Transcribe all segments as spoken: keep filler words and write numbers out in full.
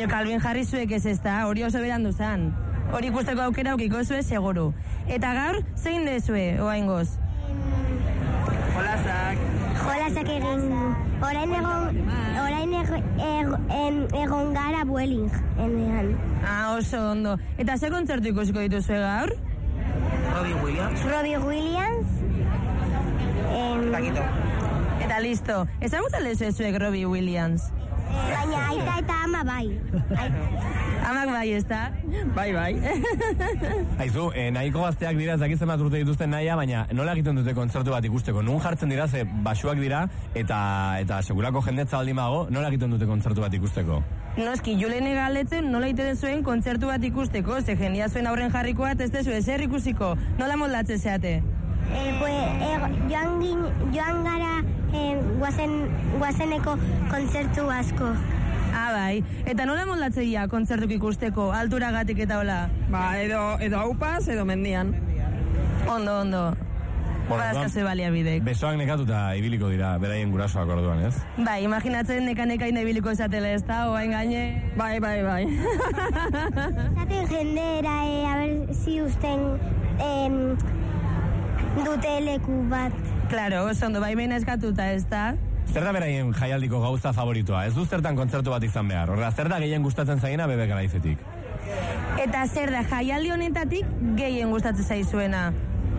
Baina Calvin Harris zuek ez ezta, hori oso berandu zan. Hori ikusteko aukera aukiko zue seguru. Eta gaur, zein dezue, oaingoz? Jolasak. Jolasak egin. Orain egon, orain egon, egon gara Vueling. Enean. Ah, oso ondo. Eta ze kontzertu ikusiko dituzue gaur? Robbie Williams. Robbie Williams. Em, Taquito. Eta listo. Ezagutzen lezue zuek Robbie Williams? Baina aita eta ama bai. Amak bai, ez da? Bai, bai. Aizu, eh, nahiko gazteak dira, ez dakitzen bat urte dituzten nahia, baina nola egiten dute kontzertu bat ikusteko? Nun jartzen dira, ze basuak dira, eta eta segurako jendetza baldin bago, nola egiten dute kontzertu bat ikusteko? Noski, Julene galdetzen nola egiten zuen kontzertu bat ikusteko, ze jendia zuen aurren jarrikoa, ez dezu ezer ikusiko, nola moldatzen zeate? Eh, pues, eh, joan, gin, joan gara eh, guazen, guazeneko kontzertu asko. Ah, bai. Eta nola moldatzen dira kontzertuk ikusteko, alturagatik eta hola? Ba, edo, edo haupaz, edo mendian. Ondo, ondo. Bueno, Badazkazue baliabidek. Besoak nekatuta ibiliko dira, beraien gurasoak orduan, ez? Bai, imaginatzen neka-nekain ibiliko esatele, ez da, oain gaine. Bai, bai, bai. Zaten jendera, eh, a ver si usten eh, dute leku bat. Claro, oso ondo, bai mena eskatuta, ez da? Zer da beraien jaialdiko gauza favoritoa? Ez du zertan kontzertu bat izan behar. Horra, zer da gehien gustatzen zaiena Bebe Garaizetik? Eta zer da, jaialdi honetatik gehien gustatzen zaizuena?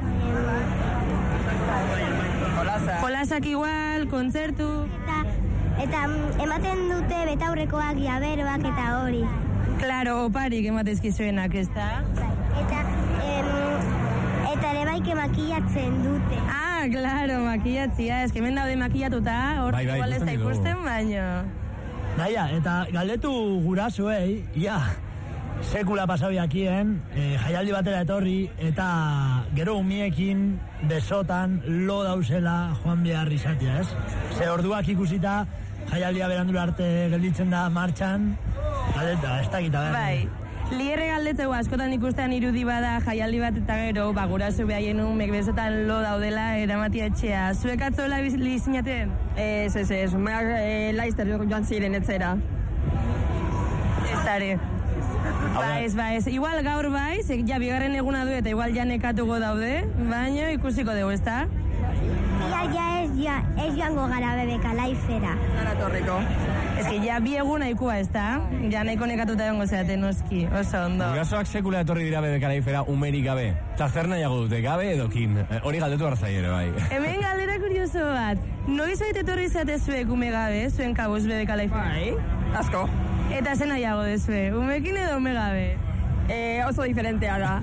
Jolasak. Jolasak igual, kontzertu... Eta, eta mm, ematen dute betaurrekoak, jaberoak eta hori. Claro, oparik ematezkizuenak, ez da? Eta, em, eta ere baike makillatzen dute. Ah, claro, makillatzia, ez que hemen daude makillatuta, hor Bai, bai, igual ez da ikusten ditugu. ikusten, baino. Naia, eta galdetu gurasoei, ia, sekula pasabiakien, e, jaialdi batera etorri, eta gero umiekin besotan lo dauzela joan behar izatea, ez? Ze orduak ikusita, jaialdia berandura arte gelditzen da martxan, galdeta, ez dakita behar. Bai, lierre galdetzeu askotan ikusten irudi bada jaialdi bat eta gero, ba, guraso behaien umek besotan lo daudela eramatia etxea. Zuek atzola bizinaten? Ez, ez, ez, umeak eh, laizter joan ziren etzera. Ez dare. Ba ez, ba ez. Igual gaur bai, ze, ja, bigarren eguna du eta igual ja nekatuko daude, baina ikusiko dugu, ez da? Ia, ja ez, ja, ez joango gara Bebeka laifera. Zara torriko. Ez que ja bi eguna ikua, ez da? Ja nahiko nekatuta egongo zeate, noski, oso ondo. Gurasoak sekula etorri dira Bebe Garaifera umerik gabe. Eta zer nahiago dute, gabe edokin? Eh, Hori galdetu arzai ere, bai. Hemen galdera kurioso bat. Noiz aite etorri zate zuek ume gabe, zuen kabuz Bebe Garaifera? Bai, asko. Eta zen nahiago dezue, umekin edo ume gabe? Eh, oso diferentea da.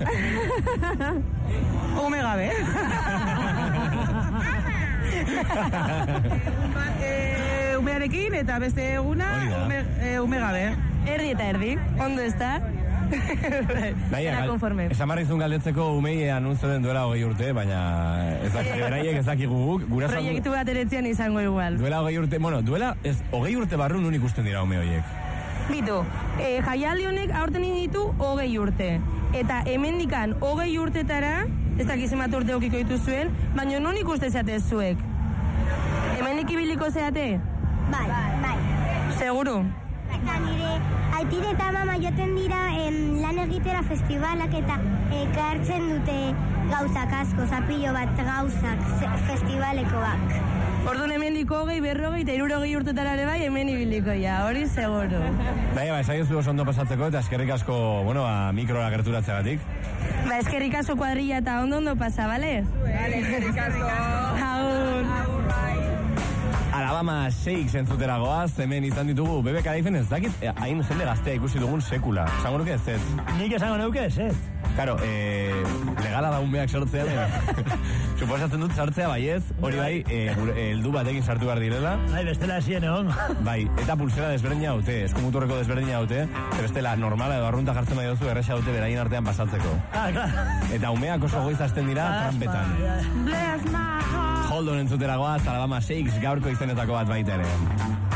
Ume gabe. e, umearekin eta beste eguna ume, e, ume gabe. Erdi eta erdi, ondo ez da? Naia, Era konforme. esan barrizun galdetzeko umei anunzio den duela hogei urte, baina ezak, beraiek ezakik guk. Gurasoak Proiektu bat eretzian izango igual. duela hogei urte, bueno, duela, ez, hogei urte barru nun ikusten dira ume horiek. Bitu, e, jaialdi honek aurten ditu hogei urte. Eta hemendikan hogei urtetara, ez dakizen bat urte okiko dituzuen, baina non ikuste zeate zuek? Hemendik ibiliko zeate? Bai, bai. Seguru? Eta nire aitire eta mama joten dira em, lan egitera festivalak eta ekartzen dute gauzak asko, zapillo bat gauzak ze- festivalekoak. Orduan hemendik hogei, berrogei eta hirurogei urtetara ere bai hemen ibiliko ja, hori seguru. Naia, ba, esaiozu oso ondo pasatzeko eta eskerrik asko, bueno, ba, mikrora gerturatzeagatik. Ba, eskerrik asko kuadrilla eta ondo ondo pasa, bale? Vale, eskerrik asko. Agur. Alabama Shakes entzutera goaz, hemen izan ditugu Bebe Garaifen ez dakit, eh, hain jende gaztea ikusi dugun sekula. Esango nuke ez ez? Nik esango neuke ez, ez? Karo, eh, legala da umeak sortzea, baina suposatzen dut sartzea baiez, hori bai, eh, gure- heldu batekin sartu behar direla. Bai, bestela esien egon. Bai, eta pulsera desberdina dute, eskumuturreko desberdina dute, bestela normala edo arrunta jartzen bai duzu erresa dute beraien artean pasatzeko. Ah, klar. Eta umeak oso goiz hasten dira trampetan. Bless my heart. Hold on entzutera goaz, Alabama Shakes gaurko izenetako bat baita ere.